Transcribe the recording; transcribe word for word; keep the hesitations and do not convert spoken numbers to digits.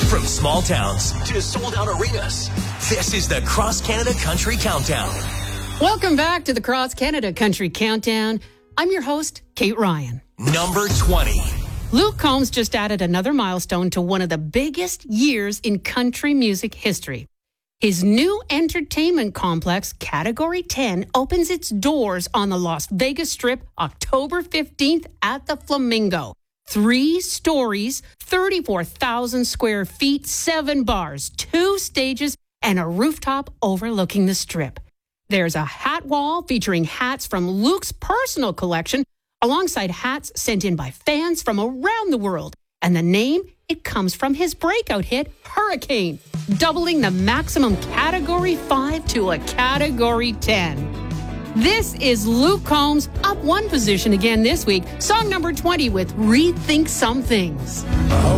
From small towns to sold-out arenas, this is the Cross Canada Country Countdown. Welcome back to the Cross Canada Country Countdown. I'm your host, Kate Ryan. Number twenty. Luke Combs just added another milestone to one of the biggest years in country music history. His new entertainment complex, Category ten, opens its doors on the Las Vegas Strip October fifteenth at the Flamingo. Three stories, thirty-four thousand square feet, seven bars, two stages, and a rooftop overlooking the Strip. There's a hat wall featuring hats from Luke's personal collection, alongside hats sent in by fans from around the world. And the name, it comes from his breakout hit, Hurricane, doubling the maximum Category five to a Category ten. This is Luke Combs, up one position again this week. Song number twenty with Rethink Some Things. Oh.